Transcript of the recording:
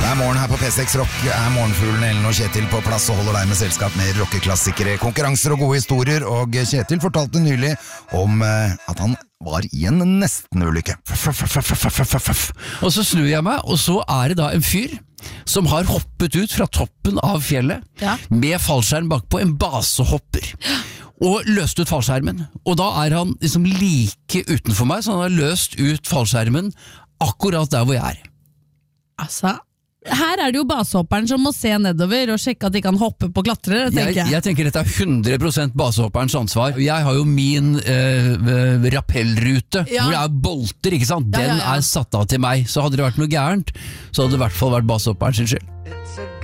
Det morgen her på P6 Rock morgenfuglen Ellen og Kjetil på plass og holder deg med selskap med rockeklassikere, konkurranser og gode historier. Og Kjetil fortalte nylig om at han var i en nesten-ulykke. Og så snur jeg meg, og så det da en fyr som har hoppet ut fra toppen av fjellet med fallskjerm bakpå, en basehopper. Og løst ut fallskjermen. Og da han liksom like utenfor meg, så han har løst ut fallskjermen akkurat der hvor jeg Altså, her det jo basehopperen som må se nedover og sjekke at de kan hoppe på klatrere, tenker jeg. Jeg tenker dette 100% basehopperens ansvar. Jeg har jo min rappellrute, hvor det bolter, ikke sant? Den satt av til meg. Så hadde det vært noe gærent, så hadde det i hvert fall vært basehopperens skyld.